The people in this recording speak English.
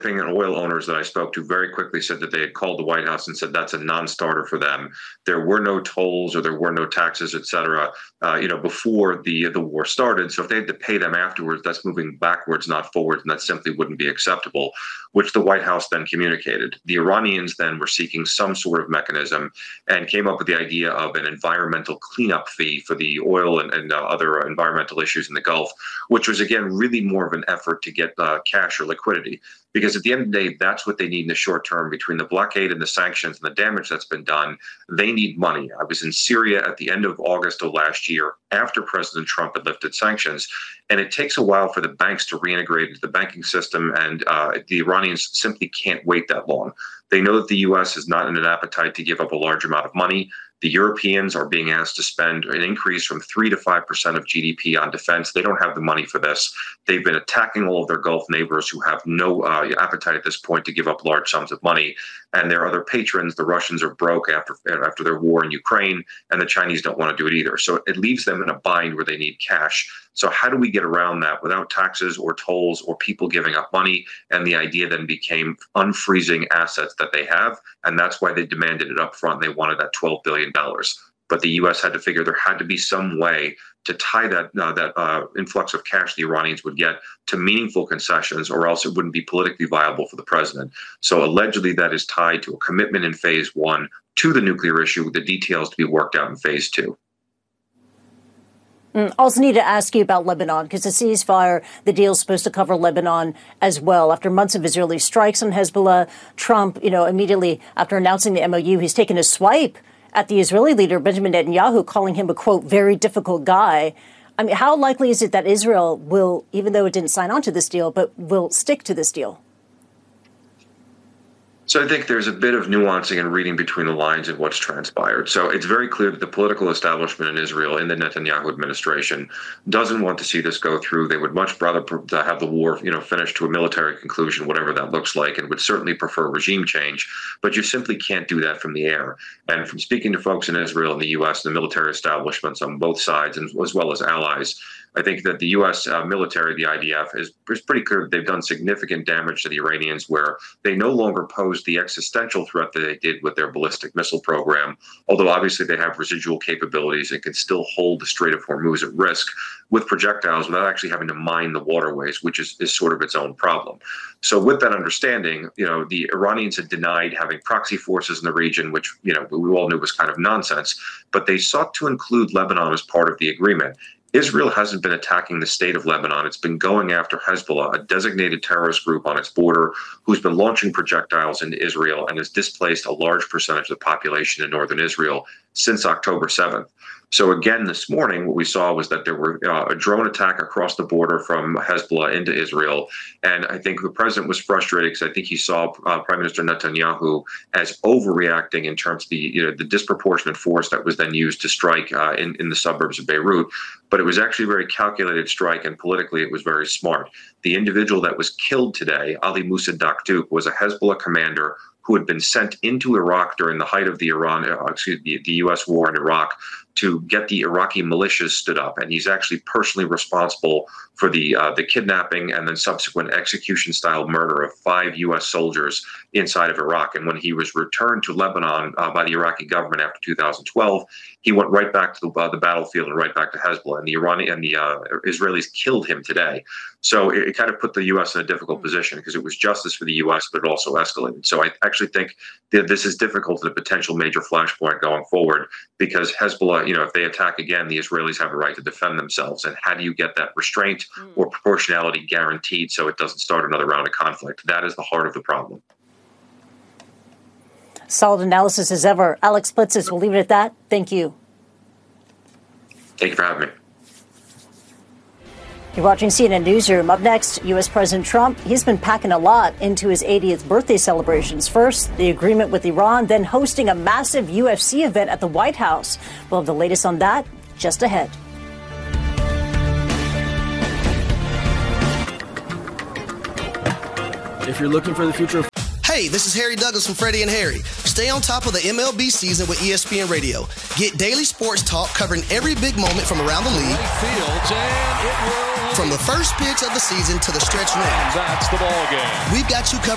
and oil owners that I spoke to very quickly said that they had called the White House and said that's a non-starter for them. There were no tolls or there were no taxes, et cetera, before the war started. So if they had to pay them afterwards, that's moving backwards, not forwards, and that simply wouldn't be acceptable, which the White House then communicated. The Iranians then were seeking some sort of mechanism and came up with the idea of an environmental cleanup fee for the oil and other environmental issues in the Gulf, which was, again, really more of an effort to get cash or liquidity. Because at the end of the day, that's what they need in the short term between the blockade and the sanctions and the damage that's been done. They need money. I was in Syria at the end of August of last year after President Trump had lifted sanctions. And it takes a while for the banks to reintegrate into the banking system. And the Iranians simply can't wait that long. They know that the U.S. is not in an appetite to give up a large amount of money. The Europeans are being asked to spend an increase from 3 to 5% of GDP on defense. They don't have the money for this. They've been attacking all of their Gulf neighbors who have no appetite at this point to give up large sums of money. And their other patrons, the Russians, are broke after their war in Ukraine, and the Chinese don't want to do it either. So it leaves them in a bind where they need cash. So how do we get around that without taxes or tolls or people giving up money? And the idea then became unfreezing assets that they have. And that's why they demanded it up front. They wanted that $12 billion. But the U.S. had to figure there had to be some way to tie that influx of cash the Iranians would get to meaningful concessions, or else it wouldn't be politically viable for the president. So allegedly that is tied to a commitment in phase one to the nuclear issue, with the details to be worked out in phase two. Also need to ask you about Lebanon, because the ceasefire, the deal is supposed to cover Lebanon as well. After months of Israeli strikes on Hezbollah, Trump, immediately after announcing the MOU, he's taken a swipe at the Israeli leader, Benjamin Netanyahu, calling him a, quote, very difficult guy. I mean, how likely is it that Israel will, even though it didn't sign on to this deal, but will stick to this deal? So I think there's a bit of nuancing and reading between the lines of what's transpired. So it's very clear that the political establishment in Israel, in the Netanyahu administration, doesn't want to see this go through. They would much rather have the war, finished to a military conclusion, whatever that looks like, and would certainly prefer regime change. But you simply can't do that from the air. And from speaking to folks in Israel and the U.S. and the military establishments on both sides, and as well as allies, I think that the U.S. Military, the IDF, is pretty clear that they've done significant damage to the Iranians, where they no longer pose the existential threat that they did with their ballistic missile program, although obviously they have residual capabilities and can still hold the Strait of Hormuz at risk with projectiles without actually having to mine the waterways, which is sort of its own problem. So with that understanding, the Iranians had denied having proxy forces in the region, which, we all knew was kind of nonsense, but they sought to include Lebanon as part of the agreement. Israel hasn't been attacking the state of Lebanon. It's been going after Hezbollah, a designated terrorist group on its border, who's been launching projectiles into Israel and has displaced a large percentage of the population in northern Israel since October 7th. So again, this morning, what we saw was that there were a drone attack across the border from Hezbollah into Israel. And I think the president was frustrated because I think he saw Prime Minister Netanyahu as overreacting in terms of the disproportionate force that was then used to strike in the suburbs of Beirut. But it was actually a very calculated strike, and politically it was very smart. The individual that was killed today, Ali Musa Daktouk, was a Hezbollah commander who had been sent into Iraq during the height of the U.S. war in Iraq to get the Iraqi militias stood up. And he's actually personally responsible for the kidnapping and then subsequent execution-style murder of 5 U.S. soldiers inside of Iraq. And when he was returned to Lebanon by the Iraqi government after 2012, he went right back to the battlefield and right back to Hezbollah. And the Israelis killed him today. So it kind of put the U.S. in a difficult position because it was justice for the U.S., but it also escalated. So I actually think that this is difficult and a potential major flashpoint going forward, because Hezbollah, if they attack again, the Israelis have a right to defend themselves. And how do you get that restraint or proportionality guaranteed so it doesn't start another round of conflict? That is the heart of the problem. Solid analysis as ever. Alex Plitzis, we'll leave it at that. Thank you. Thank you for having me. You're watching CNN Newsroom. Up next, U.S. President Trump. He's been packing a lot into his 80th birthday celebrations. First, the agreement with Iran, then hosting a massive UFC event at the White House. We'll have the latest on that just ahead. If you're looking for the future of... Hey, this is Harry Douglas from Freddie and Harry. Stay on top of the MLB season with ESPN Radio. Get daily sports talk covering every big moment from around the league. From the first pitch of the season to the stretch run. That's the ball game. We've got you covered